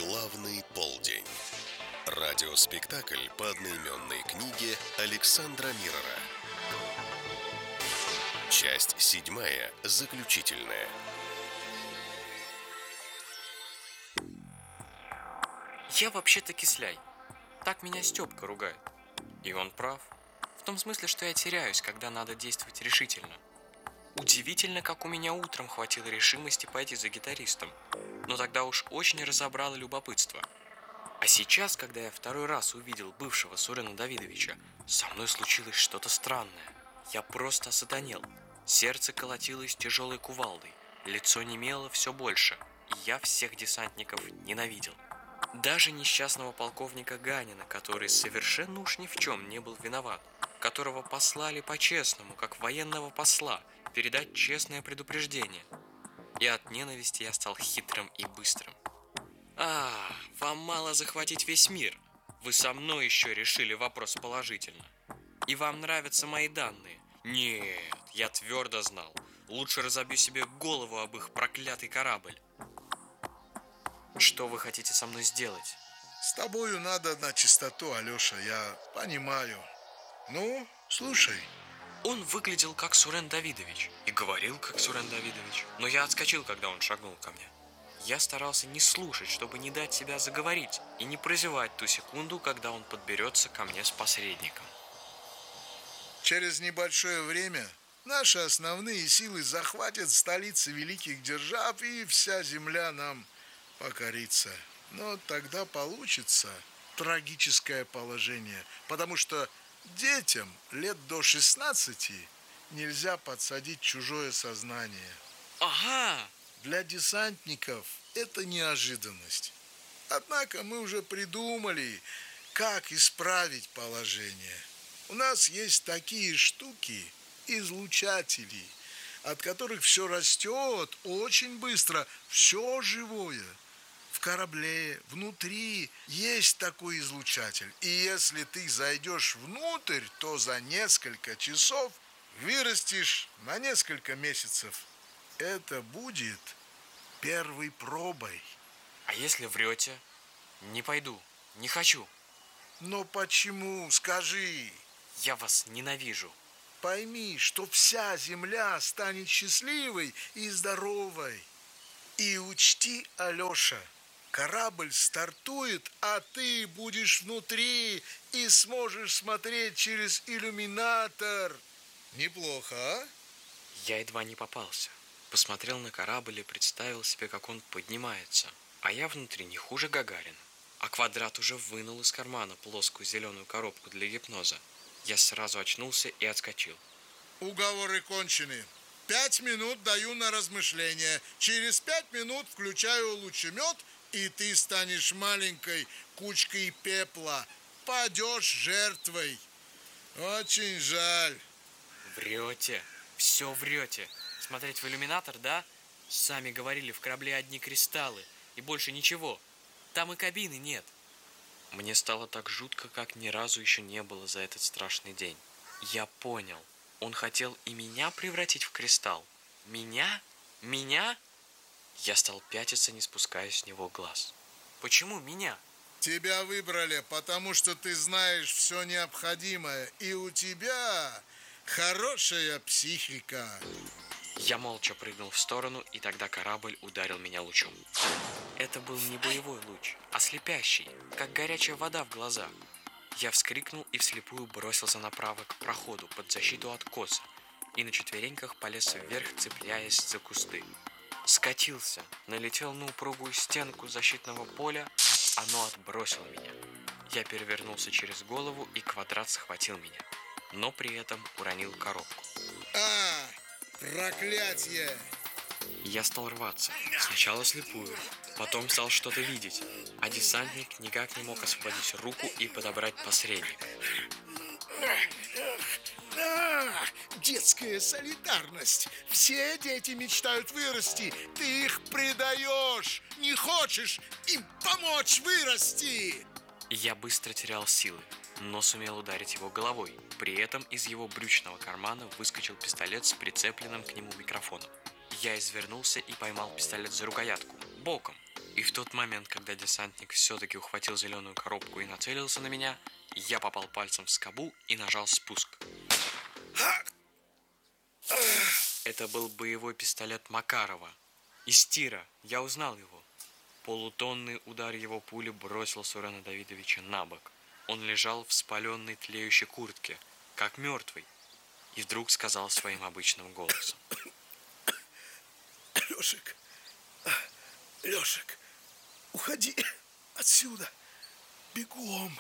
Славный полдень. Радиоспектакль по одноименной книге Александра Миррора. Часть 7, заключительная. Я вообще-то кисляй. Так меня Степка ругает. И он прав. В том смысле, что я теряюсь, когда надо действовать решительно. Удивительно, как у меня утром хватило решимости пойти за гитаристом. Но тогда уж очень разобрало любопытство. А сейчас, когда я второй раз увидел бывшего Сурена Давидовича, со мной случилось что-то странное. Я просто осатанел. Сердце колотилось тяжелой кувалдой. Лицо немело все больше. И я всех десантников ненавидел. Даже несчастного полковника Ганина, который совершенно уж ни в чем не был виноват, которого послали по-честному, как военного посла, передать честное предупреждение. И от ненависти я стал хитрым и быстрым. Вам мало захватить весь мир. Вы со мной еще решили вопрос положительно. И вам нравятся мои данные? Нет, я твердо знал. Лучше разобью себе голову об их проклятый корабль. Что вы хотите со мной сделать? С тобою надо на чистоту, Алеша, я понимаю. Ну, слушай. Он выглядел как Сурен Давидович и говорил как Сурен Давидович. Но я отскочил, когда он шагнул ко мне. Я старался не слушать, чтобы не дать себя заговорить, и не прозевать ту секунду, когда он подберется ко мне с посредником. Через небольшое время наши основные силы захватят столицы великих держав, и вся земля нам покорится. Но тогда получится трагическое положение, потому что детям лет до 16 нельзя подсадить чужое сознание. Ага! Для десантников это неожиданность. Однако мы уже придумали, как исправить положение. У нас есть такие штуки, излучатели, от которых все растет очень быстро, все живое. В корабле внутри есть такой излучатель. И если ты зайдешь внутрь, то за несколько часов вырастешь на несколько месяцев. Это будет первой пробой. А если врете? Не пойду, не хочу. Но почему? Скажи. Я вас ненавижу. Пойми, что вся земля станет счастливой и здоровой. И учти, Алеша, корабль стартует, а ты будешь внутри и сможешь смотреть через иллюминатор. Неплохо, а? Я едва не попался. Посмотрел на корабль и представил себе, как он поднимается. А я внутри не хуже Гагарина. А Квадрат уже вынул из кармана плоскую зеленую коробку для гипноза. Я сразу очнулся и отскочил. Уговоры кончены. 5 минут даю на размышление. Через 5 минут включаю лучемет, и ты станешь маленькой кучкой пепла. Падешь жертвой. Очень жаль. Врете. Все врете. Смотреть в иллюминатор, да? Сами говорили, в корабле одни кристаллы. И больше ничего. Там и кабины нет. Мне стало так жутко, как ни разу еще не было за этот страшный день. Я понял. Он хотел и меня превратить в кристалл. Меня? Меня? Я стал пятиться, не спуская с него глаз. Почему меня? Тебя выбрали, потому что ты знаешь все необходимое. И у тебя хорошая психика. Я молча прыгнул в сторону, и тогда корабль ударил меня лучом. Это был не боевой луч, а слепящий, как горячая вода в глазах. Я вскрикнул и вслепую бросился направо к проходу под защиту откоса и на четвереньках полез вверх, цепляясь за кусты. Скатился, налетел на упругую стенку защитного поля, оно отбросило меня. Я перевернулся через голову, и Квадрат схватил меня, но при этом уронил коробку. Проклятье! Я стал рваться, сначала слепую, потом стал что-то видеть, а десантник никак не мог освободить руку и подобрать посредник. Детская солидарность. Все дети мечтают вырасти. Ты их предаешь. Не хочешь им помочь вырасти. Я быстро терял силы, но сумел ударить его головой. При этом из его брючного кармана выскочил пистолет с прицепленным к нему микрофоном. Я извернулся и поймал пистолет за рукоятку, боком. И в тот момент, когда десантник все-таки ухватил зеленую коробку и нацелился на меня, я попал пальцем в скобу и нажал спуск. Это был боевой пистолет Макарова. Из тира. Я узнал его. Полутонный удар его пули бросил Сурена Давидовича на бок. Он лежал в спаленной тлеющей куртке, как мертвый, и вдруг сказал своим обычным голосом: Лешек, уходи отсюда, бегом.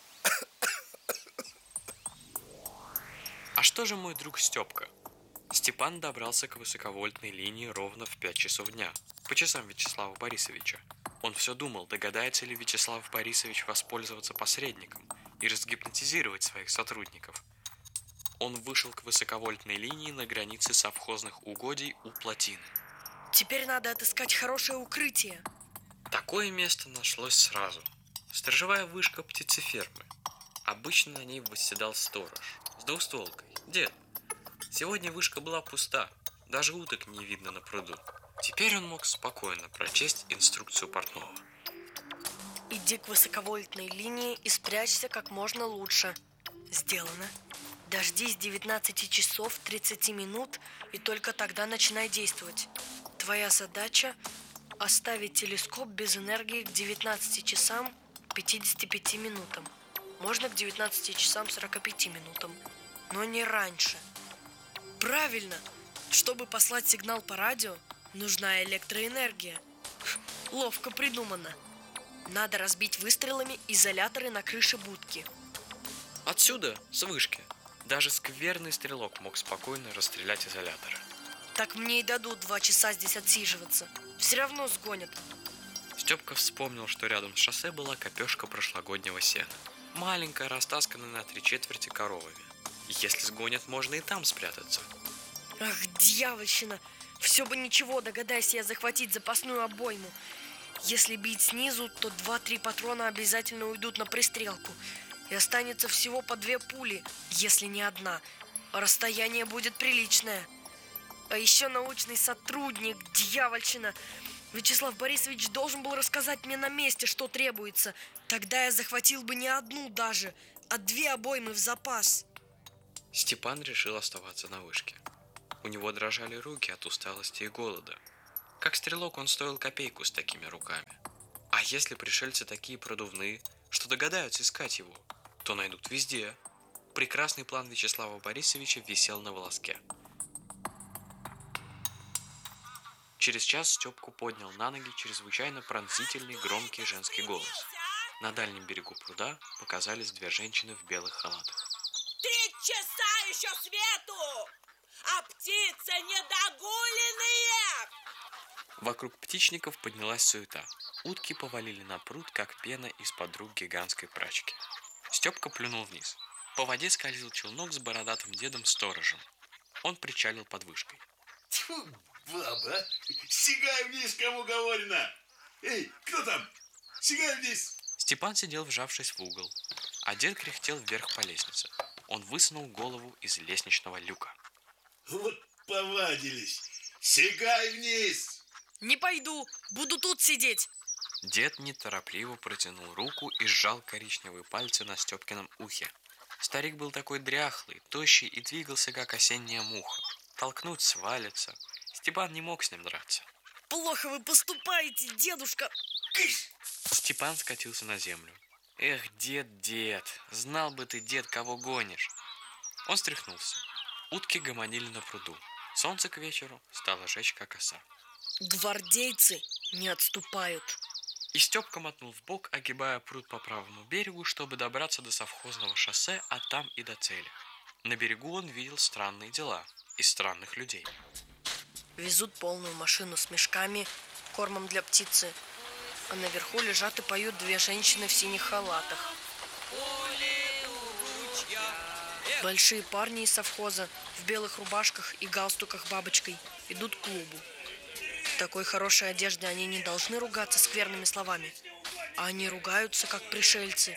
А что же мой друг Степка? Степан добрался к высоковольтной линии ровно в 5 часов дня, по часам Вячеслава Борисовича. Он все думал, догадается ли Вячеслав Борисович воспользоваться посредником и разгипнотизировать своих сотрудников. Он вышел к высоковольтной линии на границе совхозных угодий у плотины. Теперь надо отыскать хорошее укрытие. Такое место нашлось сразу. Сторожевая вышка птицефермы. Обычно на ней восседал сторож с двустволкой, дед. Сегодня вышка была пуста, даже уток не видно на пруду. Теперь он мог спокойно прочесть инструкцию портного. Иди к высоковольтной линии и спрячься как можно лучше. Сделано. Дождись 19 часов 30 минут и только тогда начинай действовать. Твоя задача – оставить телескоп без энергии к 19 часам 55 минутам. Можно к 19 часам 45 минутам, но не раньше. Правильно! Чтобы послать сигнал по радио, нужна электроэнергия. Ловко придумано. Надо разбить выстрелами изоляторы на крыше будки. Отсюда, с вышки, даже скверный стрелок мог спокойно расстрелять изоляторы. Так мне и дадут 2 часа здесь отсиживаться. Все равно сгонят. Степка вспомнил, что рядом с шоссе была копешка прошлогоднего сена. Маленькая, растасканная на 3/4 коровами. Если сгонят, можно и там спрятаться. Ах, дьявольщина! Все бы ничего, догадайся я захватить запасную обойму. Если бить снизу, то 2-3 патрона обязательно уйдут на пристрелку. И останется всего по 2 пули, если не одна. Расстояние будет приличное. А еще научный сотрудник, дьявольщина. Вячеслав Борисович должен был рассказать мне на месте, что требуется. Тогда я захватил бы не одну даже, а 2 обоймы в запас. Степан решил оставаться на вышке. У него дрожали руки от усталости и голода. Как стрелок он стоил копейку с такими руками. А если пришельцы такие продувные, что догадаются искать его, то найдут везде. Прекрасный план Вячеслава Борисовича висел на волоске. Через час Степку поднял на ноги чрезвычайно пронзительный громкий женский голос. На дальнем берегу пруда показались 2 женщины в белых халатах. 3 часа еще свету, а птицы недогуленные! Вокруг птичников поднялась суета. Утки повалили на пруд, как пена из-под рук гигантской прачки. Степка плюнул вниз. По воде скользил челнок с бородатым дедом-сторожем. Он причалил под вышкой. Тьфу, баба, сигай вниз, кому говорено. Эй, кто там? Сигай вниз. Степан сидел, вжавшись в угол, а дед кряхтел вверх по лестнице. Он высунул голову из лестничного люка. Вот повадились. Сигай вниз. Не пойду, буду тут сидеть. Дед неторопливо протянул руку и сжал коричневые пальцы на Степкином ухе. Старик был такой дряхлый, тощий и двигался, как осенняя муха. Толкнуть свалится. Степан не мог с ним драться. Плохо вы поступаете, дедушка. Кыш! Степан скатился на землю. Эх, дед, знал бы ты, дед, кого гонишь. Он стряхнулся. Утки гомонили на пруду. Солнце к вечеру стало жечь, как оса. Гвардейцы не отступают. И Степка мотнул вбок, огибая пруд по правому берегу, чтобы добраться до совхозного шоссе, а там и до цели. На берегу он видел странные дела и странных людей. Везут полную машину с мешками, кормом для птицы. А наверху лежат и поют 2 женщины в синих халатах. Большие парни из совхоза в белых рубашках и галстуках бабочкой идут к клубу. В такой хорошей одежде они не должны ругаться скверными словами, а они ругаются, как пришельцы.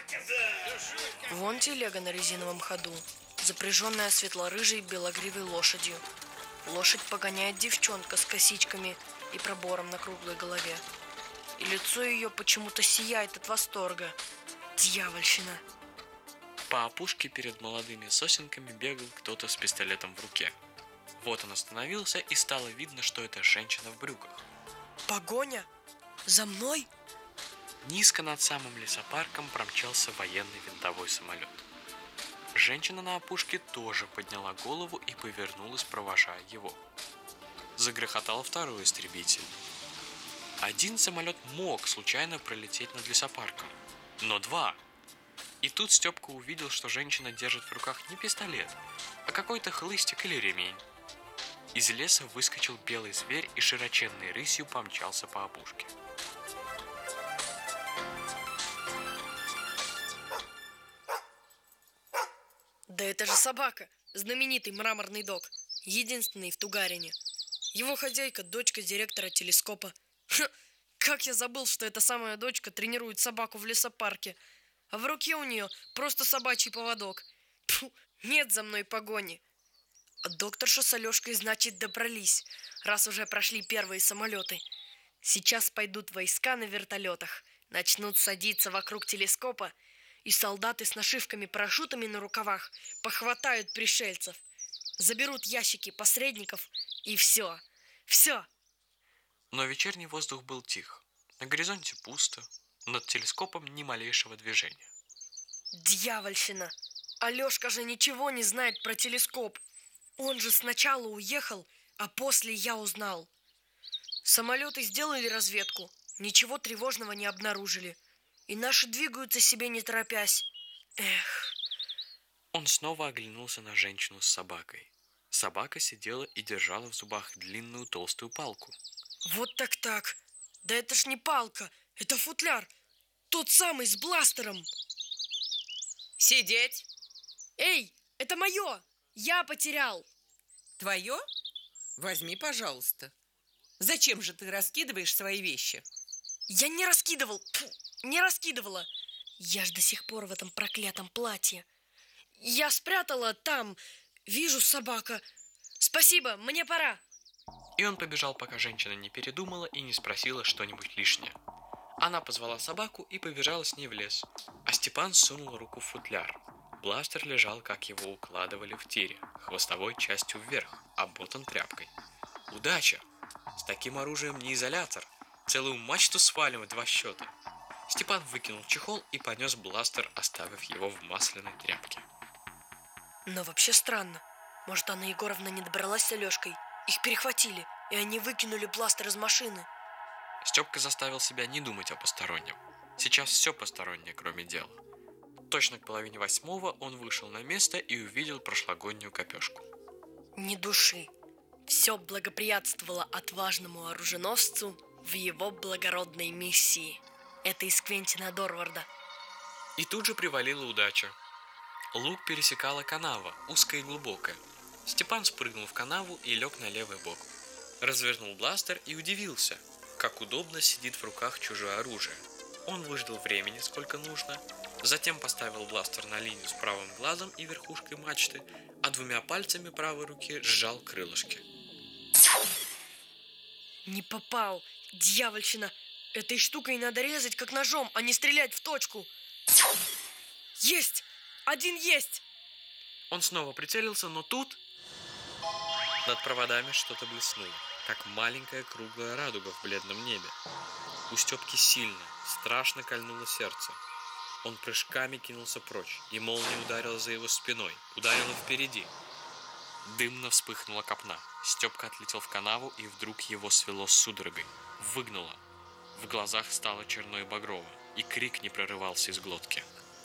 Вон телега на резиновом ходу, запряженная светло-рыжей белогривой лошадью. Лошадь погоняет девчонка с косичками и пробором на круглой голове. и лицо ее почему-то сияет от восторга. Дьявольщина. По опушке перед молодыми сосенками бегал кто-то с пистолетом в руке. Вот он остановился, и стало видно, что это женщина в брюках. Погоня? За мной? Низко над самым лесопарком промчался военный винтовой самолет. Женщина на опушке тоже подняла голову и повернулась, провожая его. Загрохотал второй истребитель. Один самолет мог случайно пролететь над лесопарком, но два. И тут Степка увидел, что женщина держит в руках не пистолет, а какой-то хлыстик или ремень. Из леса выскочил белый зверь и широченной рысью помчался по опушке. Да это же собака, знаменитый мраморный дог, единственный в Тугарине. Его хозяйка – дочка директора телескопа. Как я забыл, что эта самая дочка тренирует собаку в лесопарке, а в руке у нее просто собачий поводок. Фу, нет за мной погони. А докторша с Алешкой, значит, добрались, раз уже прошли первые самолеты. Сейчас пойдут войска на вертолетах, начнут садиться вокруг телескопа, и солдаты с нашивками-парашютами на рукавах похватают пришельцев, заберут ящики посредников, и все. Все. Но вечерний воздух был тих. На горизонте пусто, над телескопом ни малейшего движения. Дьявольщина! Алешка же ничего не знает про телескоп. Он же сначала уехал, а после я узнал. Самолеты сделали разведку, ничего тревожного не обнаружили. И наши двигаются себе не торопясь. Эх. Он снова оглянулся на женщину с собакой. Собака сидела и держала в зубах длинную толстую палку. Вот так. Да это ж не палка, это футляр. Тот самый с бластером. Сидеть. Эй, это мое! Я потерял. Твое? Возьми, пожалуйста. Зачем же ты раскидываешь свои вещи? Я не раскидывал. Фу, не раскидывала. Я ж до сих пор в этом проклятом платье. Я спрятала там. Вижу, собака. Спасибо, мне пора. И он побежал, пока женщина не передумала и не спросила что-нибудь лишнее. Она позвала собаку и побежала с ней в лес. А Степан сунул руку в футляр. Бластер лежал, как его укладывали в тире, хвостовой частью вверх, обмотан тряпкой. Удача! С таким оружием не изолятор. Целую мачту свалим в 2 счета. Степан выкинул чехол и понес бластер, оставив его в масляной тряпке. Но вообще странно. Может, Анна Егоровна не добралась с Алешкой? Их перехватили, и они выкинули бластер из машины. Степка заставил себя не думать о постороннем. Сейчас все постороннее, кроме дела. Точно к 7:30 он вышел на место и увидел прошлогоднюю копешку. Ни души. Все благоприятствовало отважному оруженосцу в его благородной миссии. Это из Квентина Дорварда. И тут же привалила удача. Луг пересекала канава, узкая и глубокая. Степан спрыгнул в канаву и лег на левый бок. Развернул бластер и удивился, как удобно сидит в руках чужое оружие. Он выждал времени, сколько нужно, затем поставил бластер на линию с правым глазом и верхушкой мачты, а 2 пальцами правой руки сжал крылышки. Не попал, дьявольщина. Этой штукой надо резать, как ножом, а не стрелять в точку. Есть! Один есть! Он снова прицелился, но тут над проводами что-то блеснуло, как маленькая круглая радуга в бледном небе. У Степки сильно, страшно кольнуло сердце. Он прыжками кинулся прочь, и молния ударила за его спиной, ударила впереди. Дымно вспыхнула копна. Степка отлетел в канаву, и вдруг его свело судорогой. Выгнуло. В глазах стало черно и багрово, и крик не прорывался из глотки.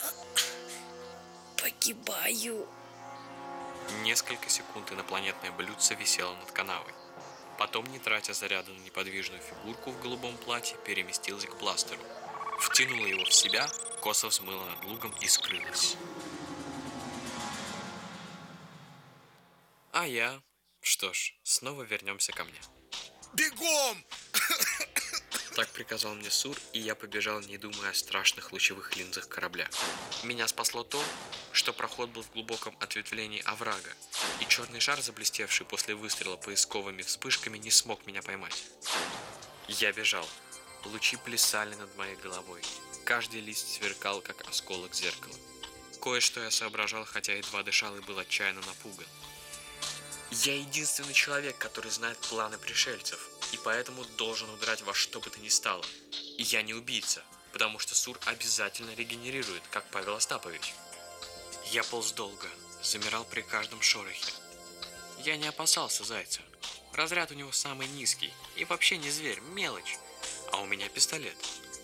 Погибаю. Несколько секунд инопланетное блюдце висело над канавой. Потом, не тратя заряда на неподвижную фигурку в голубом платье, переместилась к бластеру. Втянула его в себя, косо взмыла над лугом и скрылась. А я... Что ж, снова вернемся ко мне. Бегом! Так приказал мне Сур, и я побежал, не думая о страшных лучевых линзах корабля. Меня спасло то, что проход был в глубоком ответвлении оврага, и черный шар, заблестевший после выстрела поисковыми вспышками, не смог меня поймать. Я бежал. Лучи плясали над моей головой. Каждый лист сверкал, как осколок зеркала. Кое-что я соображал, хотя едва дышал и был отчаянно напуган. Я единственный человек, который знает планы пришельцев, и поэтому должен удрать во что бы то ни стало. И я не убийца, потому что Сур обязательно регенерирует, как Павел Остапович. Я полз долго, замирал при каждом шорохе. Я не опасался зайца. Разряд у него самый низкий, и вообще не зверь, мелочь. А у меня пистолет.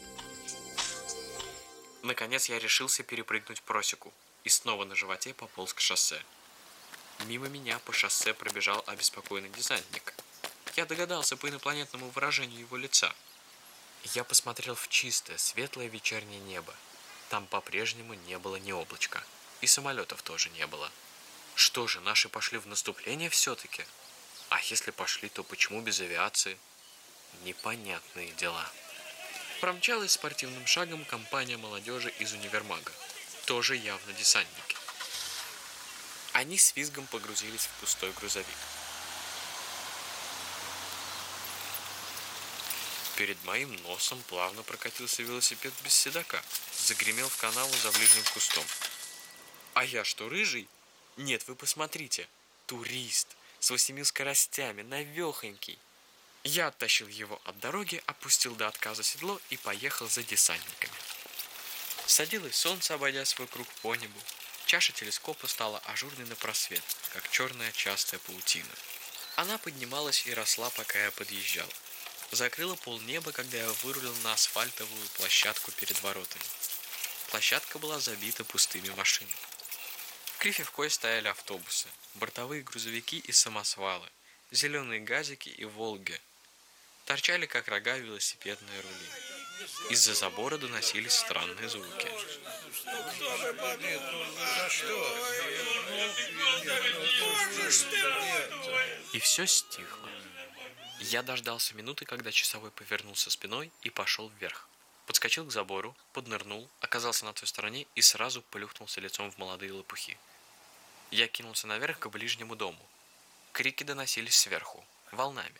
Наконец я решился перепрыгнуть просеку и снова на животе пополз к шоссе. Мимо меня по шоссе пробежал обеспокоенный десантник. Я догадался по инопланетному выражению его лица. Я посмотрел в чистое, светлое вечернее небо. Там по-прежнему не было ни облачка. И самолетов тоже не было. Что же, наши пошли в наступление все-таки? А если пошли, то почему без авиации? Непонятные дела. Промчалась спортивным шагом компания молодежи из универмага. Тоже явно десантники. Они с визгом погрузились в пустой грузовик. Перед моим носом плавно прокатился велосипед без седока. Загремел в канаву за ближним кустом. А я что, рыжий? Нет, вы посмотрите. Турист с 8 скоростями, навехонький. Я оттащил его от дороги, опустил до отказа седло и поехал за десантниками. Садилось солнце, обойдя свой круг по небу. Чаша телескопа стала ажурной на просвет, как черная частая паутина. Она поднималась и росла, пока я подъезжал. Закрыла полнеба, когда я вырулил на асфальтовую площадку перед воротами. Площадка была забита пустыми машинами. В Крифевкой стояли автобусы, бортовые грузовики и самосвалы, зеленые газики и «Волги». Торчали, как рога, велосипедные рули. Из-за забора доносились странные звуки. И все стихло. Я дождался минуты, когда часовой повернулся спиной и пошел вверх. Подскочил к забору, поднырнул, оказался на той стороне и сразу плюхнулся лицом в молодые лопухи. Я кинулся наверх к ближнему дому. Крики доносились сверху, волнами.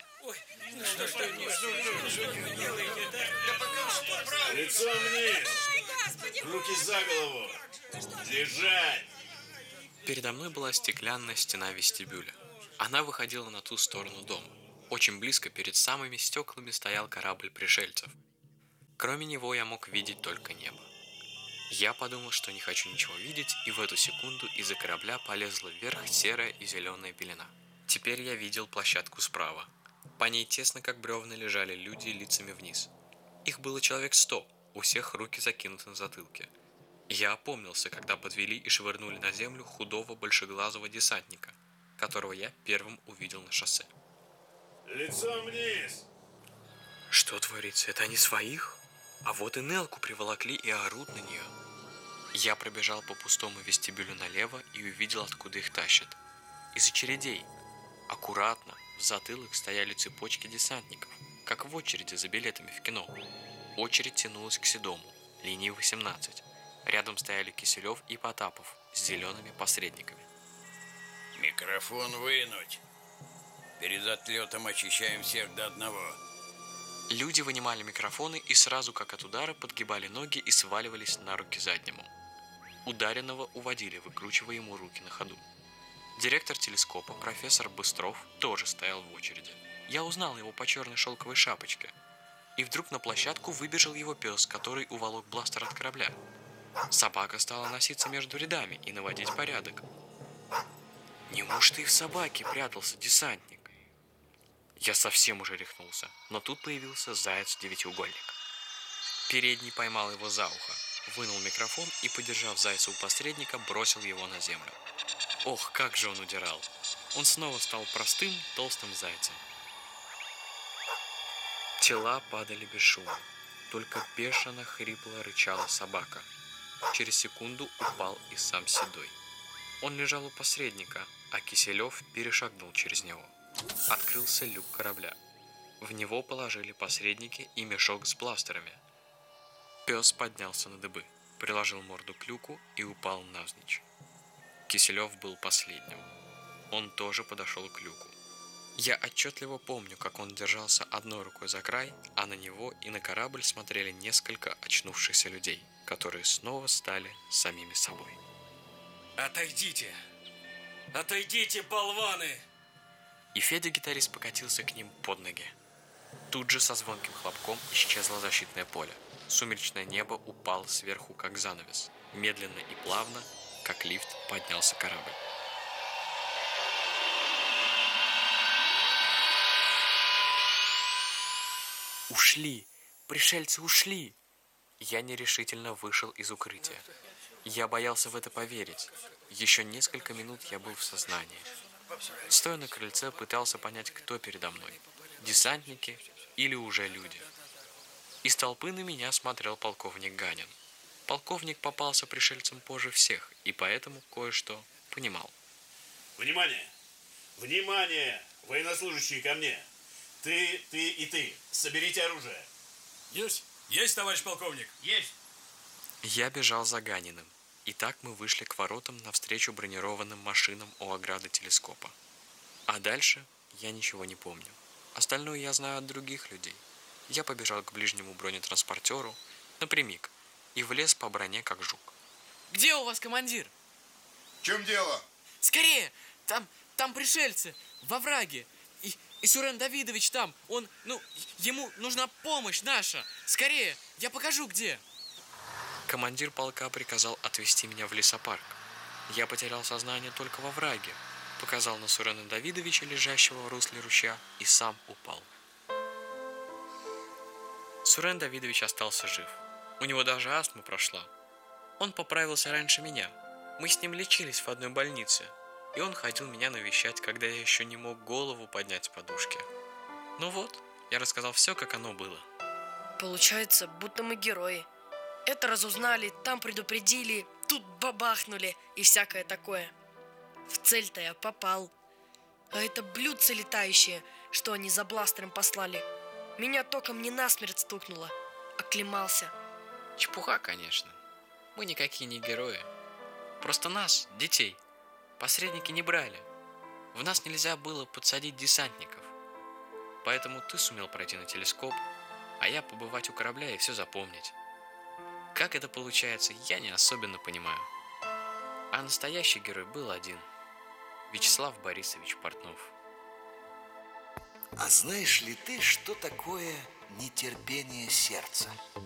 Лицом вниз! Руки за голову! Лежать! Передо мной была стеклянная стена вестибюля. Она выходила на ту сторону дома. Очень близко перед самыми стеклами стоял корабль пришельцев. Кроме него я мог видеть только небо. Я подумал, что не хочу ничего видеть, и в эту секунду из-за корабля полезла вверх серая и зеленая пелена. Теперь я видел площадку справа. По ней тесно, как бревна, лежали люди лицами вниз. Их было человек 100, у всех руки закинуты на затылке. Я опомнился, когда подвели и швырнули на землю худого большеглазого десантника, которого я первым увидел на шоссе. Лицом вниз! Что творится? Это они своих? А вот и Нелку приволокли и орут на нее. Я пробежал по пустому вестибюлю налево и увидел, откуда их тащат. Из очередей. Аккуратно, в затылок стояли цепочки десантников, как в очереди за билетами в кино. Очередь тянулась к Седому, линии 18. Рядом стояли Киселев и Потапов с зелеными посредниками. Микрофон вынуть. Перед отлетом очищаем всех до одного. Люди вынимали микрофоны и сразу, как от удара, подгибали ноги и сваливались на руки заднему. Ударенного уводили, выкручивая ему руки на ходу. Директор телескопа, профессор Быстров, тоже стоял в очереди. Я узнал его по черной шелковой шапочке. И вдруг на площадку выбежал его пес, который уволок бластер от корабля. Собака стала носиться между рядами и наводить порядок. Неужто и в собаке прятался десантник? Я совсем уже рехнулся, но тут появился заяц-девятиугольник. Передний поймал его за ухо, вынул микрофон и, подержав зайца у посредника, бросил его на землю. Ох, как же он удирал! Он снова стал простым, толстым зайцем. Тела падали без шума, только бешено хрипло рычала собака. Через секунду упал и сам Седой. Он лежал у посредника, а Киселев перешагнул через него. Открылся люк корабля. В него положили посредники и мешок с бластерами. Пес поднялся на дыбы, приложил морду к люку и упал навзничь. Киселев был последним. Он тоже подошел к люку. Я отчетливо помню, как он держался одной рукой за край, а на него и на корабль смотрели несколько очнувшихся людей, которые снова стали самими собой. Отойдите! Отойдите, болваны! И Федя-гитарист покатился к ним под ноги. Тут же со звонким хлопком исчезло защитное поле. Сумеречное небо упало сверху, как занавес. Медленно и плавно, как лифт, поднялся корабль. Ушли! Пришельцы ушли! Я нерешительно вышел из укрытия. Я боялся в это поверить. Еще несколько минут я был в сознании. Стоя на крыльце, пытался понять, кто передо мной. Десантники или уже люди. Из толпы на меня смотрел полковник Ганин. Полковник попался пришельцам позже всех, и поэтому кое-что понимал. Внимание! Внимание! Военнослужащие ко мне! Ты и ты. Соберите оружие. Есть, товарищ полковник. Есть. Я бежал за Ганиным, и так мы вышли к воротам навстречу бронированным машинам у ограды телескопа. А дальше я ничего не помню. Остальное я знаю от других людей. Я побежал к ближнему бронетранспортеру напрямик и влез по броне, как жук. Где у вас командир? В чем дело? Скорее! Там пришельцы, во враге. И Сурен Давидович там, ему нужна помощь наша. Скорее, я покажу где. Командир полка приказал отвезти меня в лесопарк. Я потерял сознание только во враге, показал на Сурена Давидовича, лежащего в русле ручья, и сам упал. Сурен Давидович остался жив. У него даже астма прошла. Он поправился раньше меня. Мы с ним лечились в одной больнице, и он ходил меня навещать, когда я еще не мог голову поднять с подушки. Ну вот, я рассказал все, как оно было. Получается, будто мы герои. Это разузнали, там предупредили, тут бабахнули и всякое такое. В цель-то я попал. А это блюдце летающее, что они за бластером послали, меня током не насмерть стукнуло. Оклемался. Чепуха, конечно. Мы никакие не герои. Просто нас, детей, посредники не брали. В нас нельзя было подсадить десантников. Поэтому ты сумел пройти на телескоп, а я побывать у корабля и все запомнить. Как это получается, я не особенно понимаю. А настоящий герой был один. Вячеслав Борисович Портнов. А знаешь ли ты, что такое нетерпение сердца?